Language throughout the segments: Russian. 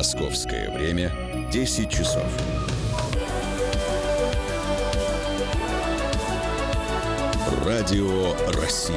Московское время 10 часов. Радио России.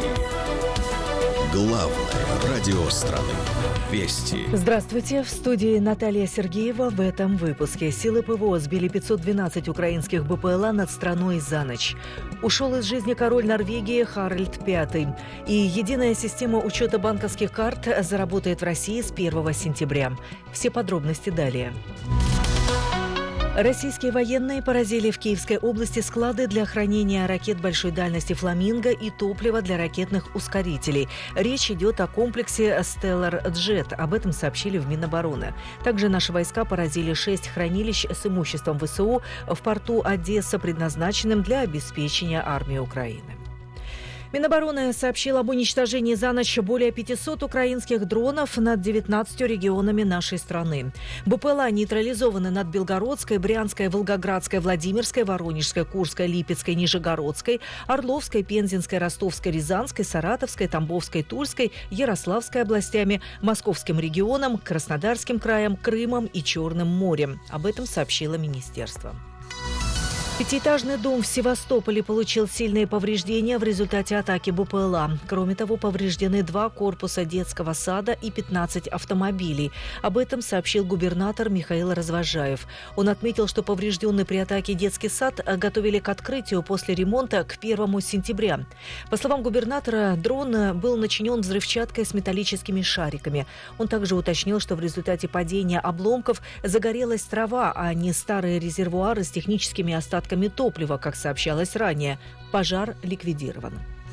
Главное радио страны. Вести. Здравствуйте. В студии Наталья Сергеева. В этом выпуске. Силы ПВО сбили 512 украинских БПЛА над страной за ночь. Ушел из жизни король Норвегии Харальд V. И единая система учета банковских карт заработает в России с 1 сентября. Все подробности далее. Российские военные поразили в Киевской области склады для хранения ракет большой дальности «Фламинго» и топлива для ракетных ускорителей. Речь идет о комплексе «Stellar Jet». Об этом сообщили в Минобороны. Также наши войска поразили 6 хранилищ с имуществом ВСУ в порту Одесса, предназначенным для обеспечения армии Украины. Минобороны сообщил об уничтожении за ночь более 500 украинских дронов над 19 регионами нашей страны. БПЛА нейтрализованы над Белгородской, Брянской, Волгоградской, Владимирской, Воронежской, Курской, Липецкой, Нижегородской, Орловской, Пензенской, Ростовской, Рязанской, Саратовской, Тамбовской, Тульской, Ярославской областями, Московским регионом, Краснодарским краем, Крымом и Черным морем. Об этом сообщило министерство. Пятиэтажный дом в Севастополе получил сильные повреждения в результате атаки БПЛА. Кроме того, повреждены 2 корпуса детского сада и 15 автомобилей. Об этом сообщил губернатор Михаил Развожаев. Он отметил, что поврежденный при атаке детский сад готовили к открытию после ремонта к 1 сентября. По словам губернатора, дрон был начинен взрывчаткой с металлическими шариками. Он также уточнил, что в результате падения обломков загорелась трава, а не старые резервуары с техническими остатками топлива, как сообщалось ранее. Пожар ликвидирован.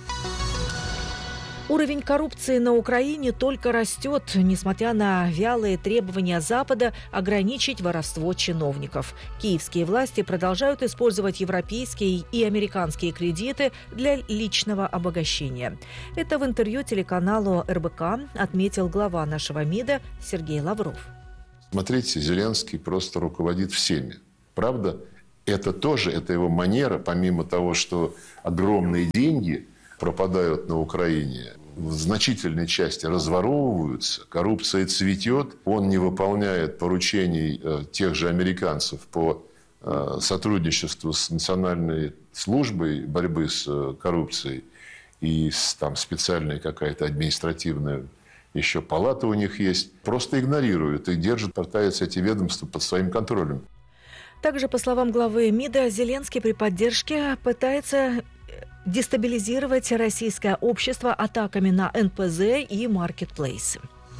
Уровень коррупции на Украине только растет, несмотря на вялые требования Запада ограничить воровство чиновников. Киевские власти продолжают использовать европейские и американские кредиты для личного обогащения. Это в интервью телеканалу РБК отметил глава нашего МИДа Сергей Лавров. Смотрите, Зеленский просто руководит всеми. Правда? Это его манера, помимо того, что огромные деньги пропадают на Украине, в значительной части разворовываются, коррупция цветет, он не выполняет поручений тех же американцев по сотрудничеству с Национальной службой борьбы с коррупцией, и там специальная какая-то административная еще палата у них есть, просто игнорирует и пытается эти ведомства под своим контролем. Также, по словам главы МИДа, Зеленский при поддержке пытается дестабилизировать российское общество атаками на НПЗ и маркетплейсы.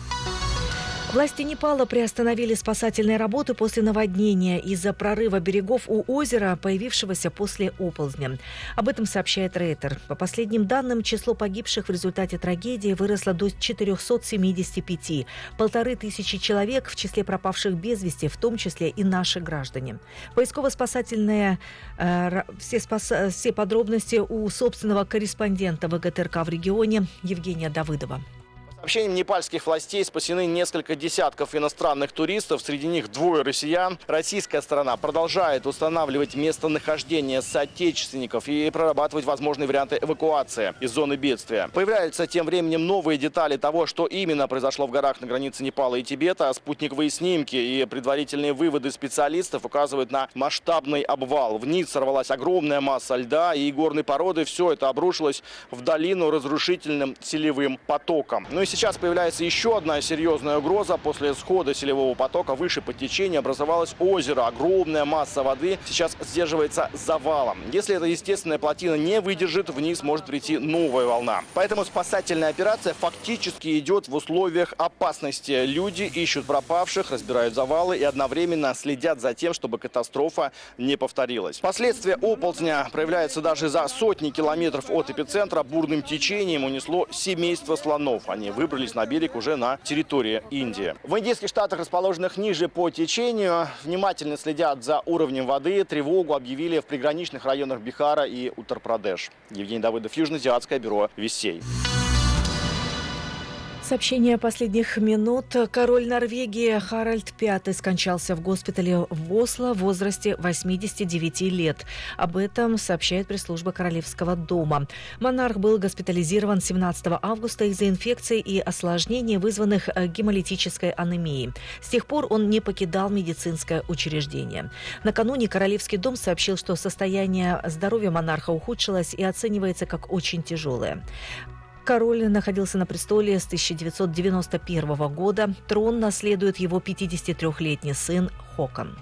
Власти Непала приостановили спасательные работы после наводнения из-за прорыва берегов у озера, появившегося после оползня. Об этом сообщает Рейтер. По последним данным, число погибших в результате трагедии выросло до 475. 1500 человек в числе пропавших без вести, в том числе и наши граждане. Поисково-спасательные все подробности у собственного корреспондента ВГТРК в регионе Евгения Давыдова. По сообщениям непальских властей, спасены несколько десятков иностранных туристов, среди них 2 россиян. Российская сторона продолжает устанавливать местонахождение соотечественников и прорабатывать возможные варианты эвакуации из зоны бедствия. Появляются тем временем новые детали того, что именно произошло в горах на границе Непала и Тибета. Спутниковые снимки и предварительные выводы специалистов указывают на масштабный обвал. Вниз сорвалась огромная масса льда и горной породы. Все это обрушилось в долину разрушительным селевым потоком. Ну и сейчас появляется еще одна серьезная угроза. После схода селевого потока выше по течению образовалось озеро. Огромная масса воды сейчас сдерживается завалом. Если эта естественная плотина не выдержит, вниз может прийти новая волна. Поэтому спасательная операция фактически идет в условиях опасности. Люди ищут пропавших, разбирают завалы и одновременно следят за тем, чтобы катастрофа не повторилась. Последствия оползня проявляются даже за сотни километров от эпицентра. Бурным течением унесло семейство слонов. Они выбрались на берег уже на территории Индии. В индийских штатах, расположенных ниже по течению, внимательно следят за уровнем воды. Тревогу объявили в приграничных районах Бихара и Уттар-Прадеш. Евгений Давыдов, Южно-Азиатское бюро вестей. Сообщение последних минут. Король Норвегии Харальд V скончался в госпитале в Осло в возрасте 89 лет. Об этом сообщает пресс-служба Королевского дома. Монарх был госпитализирован 17 августа из-за инфекции и осложнений, вызванных гемолитической анемией. С тех пор он не покидал медицинское учреждение. Накануне Королевский дом сообщил, что состояние здоровья монарха ухудшилось и оценивается как очень тяжелое. Король находился на престоле с 1991 года. Трон наследует его 53-летний сын Хокон.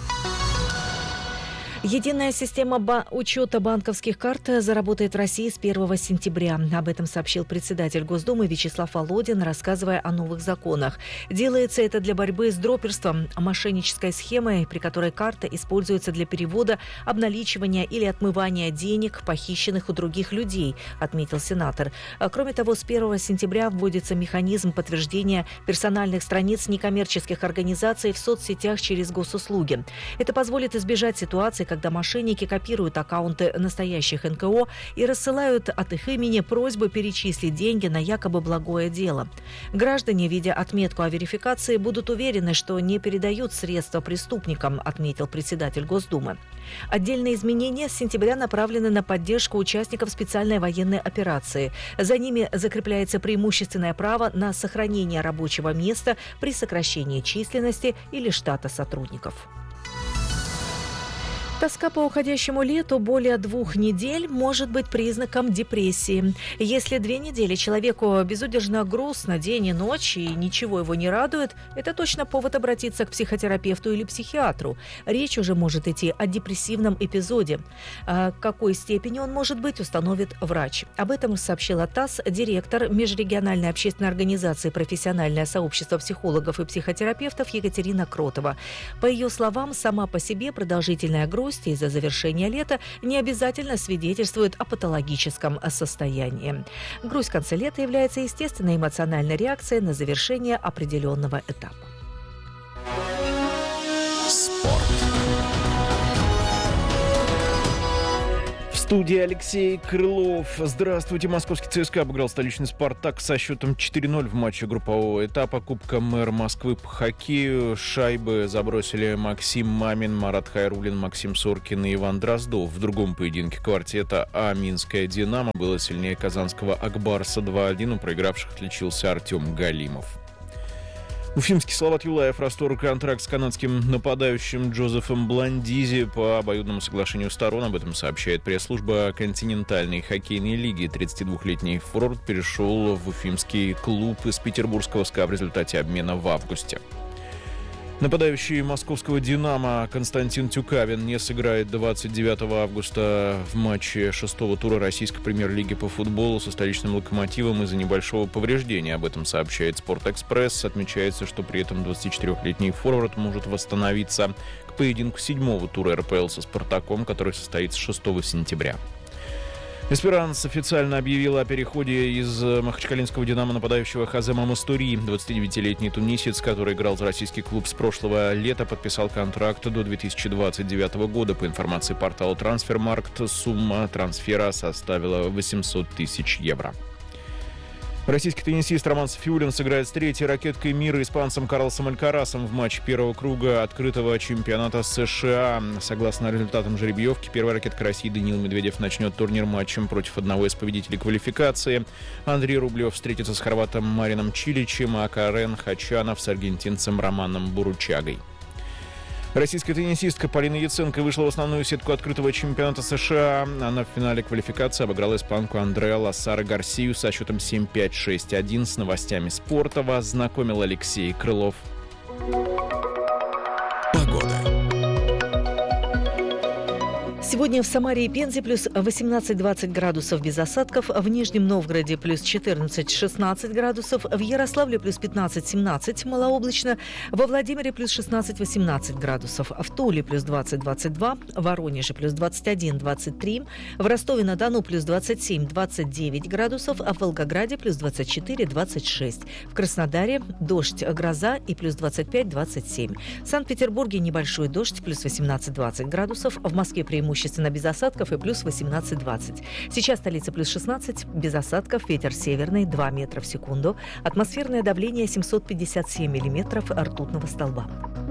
Единая система учета банковских карт заработает в России с 1 сентября. Об этом сообщил председатель Госдумы Вячеслав Володин, рассказывая о новых законах. Делается это для борьбы с дроперством, мошеннической схемой, при которой карта используется для перевода, обналичивания или отмывания денег, похищенных у других людей, отметил сенатор. Кроме того, с 1 сентября вводится механизм подтверждения персональных страниц некоммерческих организаций в соцсетях через госуслуги. Это позволит избежать ситуации, когда мошенники копируют аккаунты настоящих НКО и рассылают от их имени просьбы перечислить деньги на якобы благое дело. Граждане, видя отметку о верификации, будут уверены, что не передают средства преступникам, отметил председатель Госдумы. Отдельные изменения с сентября направлены на поддержку участников специальной военной операции. За ними закрепляется преимущественное право на сохранение рабочего места при сокращении численности или штата сотрудников. Тоска по уходящему лету более 2 недель может быть признаком депрессии. Если 2 недели человеку безудержно грустно день и ночь, и ничего его не радует, это точно повод обратиться к психотерапевту или психиатру. Речь уже может идти о депрессивном эпизоде. В какой степени он может быть, установит врач. Об этом сообщила ТАСС директор межрегиональной общественной организации «Профессиональное сообщество психологов и психотерапевтов» Екатерина Кротова. По ее словам, сама по себе продолжительная грусть из-за завершения лета не обязательно свидетельствует о патологическом состоянии. Грусть в конце лета является естественной эмоциональной реакцией на завершение определенного этапа. В студии Алексей Крылов. Здравствуйте. Московский ЦСКА обыграл столичный «Спартак» со счетом 4-0 в матче группового этапа Кубка «Мэр Москвы» по хоккею. Шайбы забросили Максим Мамин, Марат Хайруллин, Максим Соркин и Иван Дроздов. В другом поединке квартета А «Минская Динамо» было сильнее казанского «Акбарса» 2-1. У проигравших отличился Артем Галимов. Уфимский Салават Юлаев расторг контракт с канадским нападающим Джозефом Бландизи по обоюдному соглашению сторон. Об этом сообщает пресс-служба континентальной хоккейной лиги. 32-летний форвард перешел в уфимский клуб из петербургского СКА в результате обмена в августе. Нападающий московского «Динамо» Константин Тюкавин не сыграет 29 августа в матче 6-го тура российской премьер-лиги по футболу со столичным «Локомотивом» из-за небольшого повреждения. Об этом сообщает «Спортэкспресс». Отмечается, что при этом 24-летний форвард может восстановиться к поединку 7-го тура РПЛ со «Спартаком», который состоится 6 сентября. «Эсперанс» официально объявила о переходе из махачкалинского «Динамо» нападающего Хазема Мастури. 29-летний тунисец, который играл за российский клуб с прошлого лета, подписал контракт до 2029 года. По информации портала «Трансфермаркт», сумма трансфера составила 800 тысяч евро. Российский теннисист Роман Сафиуллин сыграет с 3-й ракеткой мира испанцем Карлосом Алькарасом в матче первого круга открытого чемпионата США. Согласно результатам жеребьевки, первая ракетка России Даниил Медведев начнет турнир матчем против одного из победителей квалификации. Андрей Рублев встретится с хорватом Марином Чиличем, а Карен Хачанов с аргентинцем Романом Буручагой. Российская теннисистка Полина Яценко вышла в основную сетку открытого чемпионата США. Она в финале квалификации обыграла испанку Андреа Лассара Гарсию со счетом 7-5, 6-1. С новостями спорта вас знакомил Алексей Крылов. Погода. Сегодня в Самаре и Пензе плюс 18-20 градусов без осадков, в Нижнем Новгороде плюс 14-16 градусов, в Ярославле плюс 15-17, малооблачно, во Владимире плюс 16-18 градусов, в Туле плюс 20-22, в Воронеже плюс 21-23, в Ростове-на-Дону плюс 27-29 градусов, а в Волгограде плюс 24-26, в Краснодаре дождь, гроза и плюс 25-27, в Санкт-Петербурге небольшой дождь, плюс 18-20 градусов, в Москве преимущественно преимущественно без осадков, и плюс 18-20. Сейчас столица плюс 16, без осадков, ветер северный 2 метра в секунду. Атмосферное давление 757 миллиметров ртутного столба.